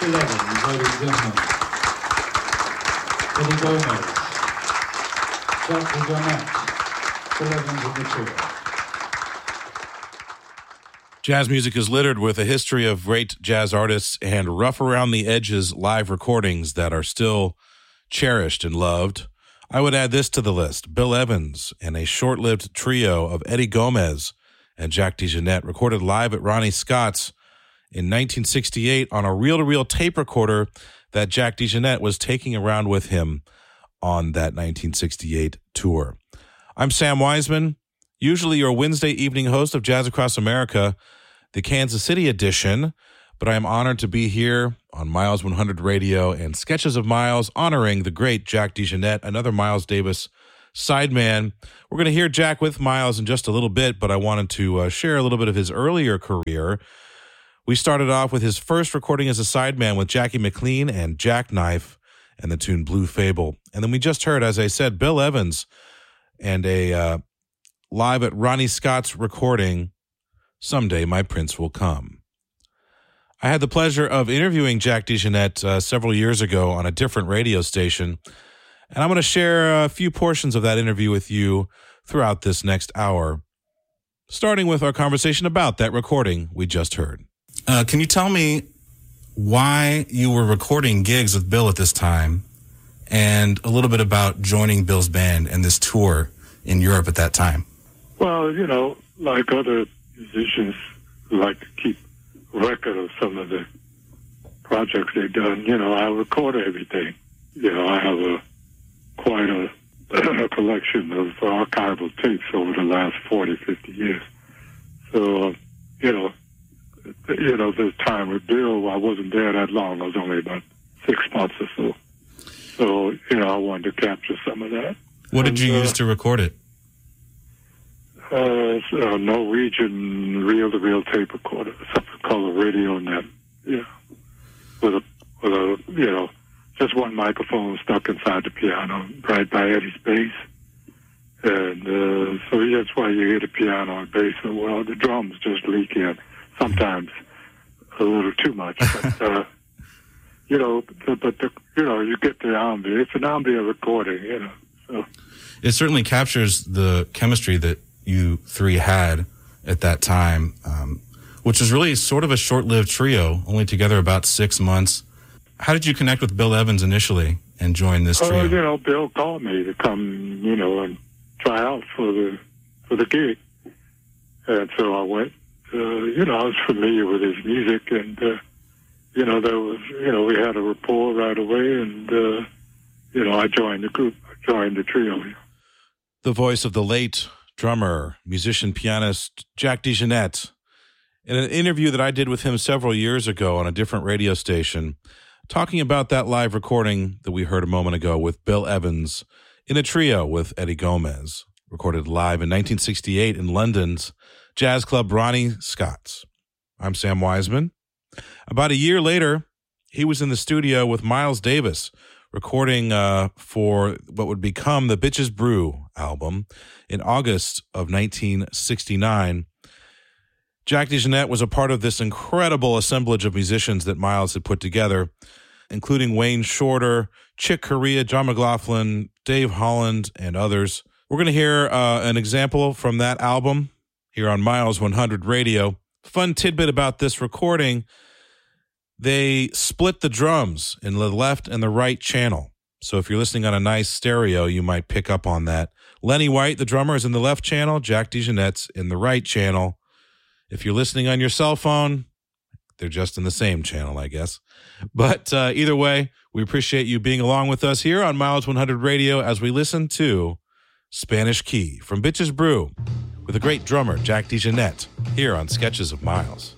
Bill Evans, ladies and gentlemen. Eddie Gomez, Jack DeJohnette, Bill Evans in the trio. Jazz music is littered with a history of great jazz artists and rough around the edges live recordings that are still cherished and loved. I would add this to the list. Bill Evans and a short-lived trio of Eddie Gomez and Jack DeJohnette recorded live at Ronnie Scott's in 1968 on a reel-to-reel tape recorder that Jack DeJohnette was taking around with him on that 1968 tour. I'm Sam Wiseman, usually your Wednesday evening host of Jazz Across America, the Kansas City edition, but I am honored to be here on Miles 100 Radio and Sketches of Miles, honoring the great Jack DeJohnette, another Miles Davis sideman. We're going to hear Jack with Miles in just a little bit, but I wanted to share a little bit of his earlier career. We started off with his first recording as a sideman with Jackie McLean and Jackknife and the tune Blue Fable. And then we just heard, as I said, Bill Evans and a live at Ronnie Scott's recording, Someday My Prince Will Come. I had the pleasure of interviewing Jack DeJohnette several years ago on a different radio station, and I'm going to share a few portions of that interview with you throughout this next hour, starting with our conversation about that recording we just heard. Can you tell me why you were recording gigs with Bill at this time, and a little bit about joining Bill's band and this tour in Europe at that time? Well, you know, like other musicians who like to keep record of some of the projects they've done, you know, I record everything. You know, I have quite a collection of archival tapes over the last 40, 50 years. So, you know, this time with Bill, I wasn't there that long. I was only about 6 months or so. So, you know, I wanted to capture some of that. What did you use to record it? It's a Norwegian reel-to-reel tape recorder, something called a Radio Net. Yeah, with a you know, just one microphone stuck inside the piano, right by Eddie's bass, and so that's why you hear the piano and bass so well. The drums just leak in sometimes a little too much, but you know, you get the ambient. It's an ambient recording, you know. So it certainly captures the chemistry that you three had at that time, which was really sort of a short-lived trio, only together about 6 months. How did you connect with Bill Evans initially and join this trio? You know, Bill called me to come, you know, and try out for the gig, and so I went. You know, I was familiar with his music, and you know, we had a rapport right away, and you know, I joined the group, I joined the trio. The voice of the late drummer, musician, pianist Jack DeJohnette, in an interview that I did with him several years ago on a different radio station, talking about that live recording that we heard a moment ago with Bill Evans in a trio with Eddie Gomez, recorded live in 1968 in London's jazz club Ronnie Scott's. I'm Sam Wiseman. About a year later, he was in the studio with Miles Davis, recording for what would become the Bitches Brew album in August of 1969. Jack DeJohnette was a part of this incredible assemblage of musicians that Miles had put together, including Wayne Shorter, Chick Corea, John McLaughlin, Dave Holland, and others. We're going to hear an example from that album here on Miles 100 Radio. Fun tidbit about this recording: they split the drums in the left and the right channel. So if you're listening on a nice stereo, you might pick up on that. Lenny White, the drummer, is in the left channel. Jack DeJohnette's in the right channel. If you're listening on your cell phone, they're just in the same channel, I guess. But either way, we appreciate you being along with us here on Miles 100 Radio as we listen to Spanish Key from Bitches Brew with the great drummer Jack DeJohnette here on Sketches of Miles.